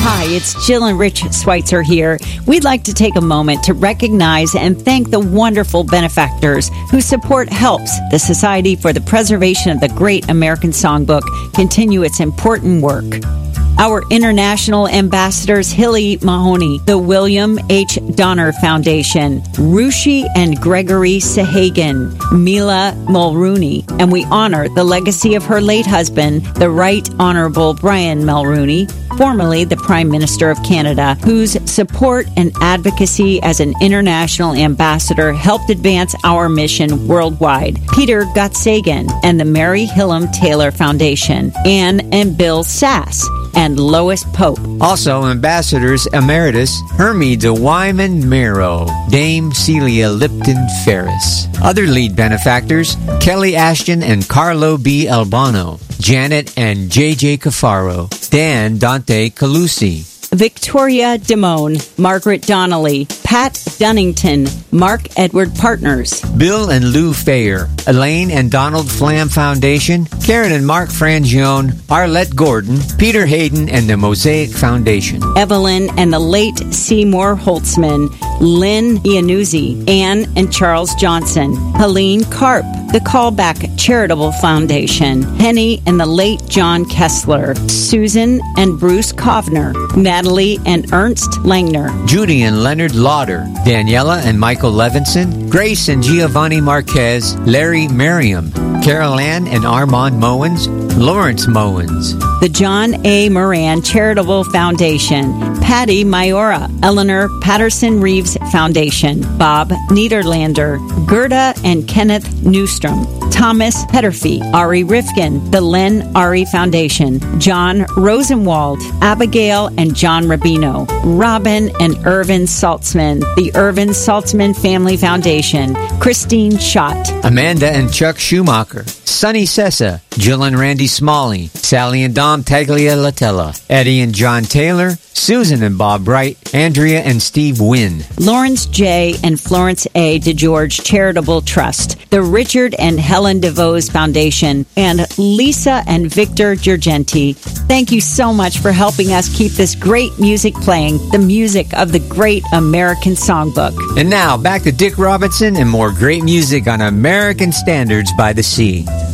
Hi, it's Jill and Rich Schweitzer here. We'd like to take a moment to recognize and thank the wonderful benefactors whose support helps the Society for the Preservation of the Great American Songbook continue its important work. Our international ambassadors, Hilly Mahoney, the William H. Donner Foundation, Rushi and Gregory Sahagan, Mila Mulrooney, and we honor the legacy of her late husband, the Right Honorable Brian Mulrooney, formerly the Prime Minister of Canada, whose support and advocacy as an international ambassador helped advance our mission worldwide. Peter Gotsagan and the Mary Hillam Taylor Foundation, Anne and Bill Sass, and Lois Pope. Also, Ambassadors Emeritus Hermie Wyman Miro, Dame Celia Lipton Ferris. Other lead benefactors, Kelly Ashton and Carlo B. Albano, Janet and J.J. Cafaro, Dan Dante Calusi, Victoria Damone, Margaret Donnelly, Pat Dunnington, Mark Edward Partners, Bill and Lou Fayer, Elaine and Donald Flam Foundation, Karen and Mark Frangione, Arlette Gordon, Peter Hayden and the Mosaic Foundation, Evelyn and the late Seymour Holtzman, Lynn Iannuzzi, Anne and Charles Johnson, Helene Karp, the Callback Charitable Foundation, Henny and the late John Kessler, Susan and Bruce Kovner, Natalie and Ernst Langner, Judy and Leonard Lauder, Daniela and Michael Levinson, Grace and Giovanni Marquez, Larry Merriam, Carol Ann and Armand Mowens, Lawrence Mowens, the John A. Moran Charitable Foundation, Patty Mayora, Eleanor Patterson Reeves Foundation, Bob Niederlander, Gerda and Kenneth Newstrom, Thomas Petterfee, Ari Rifkin, the Len Ari Foundation, John Rosenwald, Abigail and John Rabino, Robin and Irvin Saltzman, the Irvin Saltzman Family Foundation, Christine Schott, Amanda and Chuck Schumacher, Sonny Sessa, Jill and Randy Smalley, Sally and Dom Tagliatella, Eddie and John Taylor, Susan and Bob Wright, Andrea and Steve Wynn, Lawrence J. and Florence A. DeGeorge Charitable Trust, the Richard and Helen DeVos Foundation, and Lisa and Victor Giorgenti. Thank you so much for helping us keep this great music playing, the music of the great American Songbook. And now, back to Dick Robinson and more great music on American Standards by the Sea.